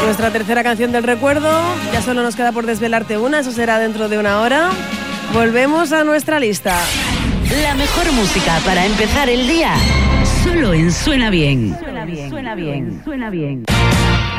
nuestra tercera canción del recuerdo. Ya solo nos queda por desvelarte una, eso será dentro de una hora. Volvemos a nuestra lista. La mejor música para empezar el día, solo en Suena Bien. Suena bien, suena bien, suena bien.